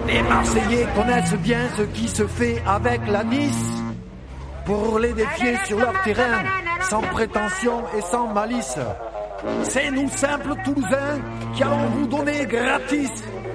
Les Marseillais connaissent bien ce qui se fait avec la Nice. Pour les défier sur leur terrain, sans prétention et sans malice. C'est nous simples Toulousains qui allons vous donner gratis